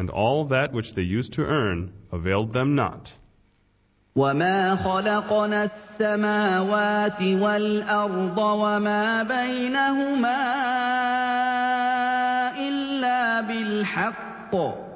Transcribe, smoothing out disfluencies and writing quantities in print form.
and all that which they used to earn availed them not. وَمَا خَلَقْنَا السَّمَاوَاتِ وَالْأَرْضَ وَمَا بَيْنَهُمَا إِلَّا بِالْحَقِّ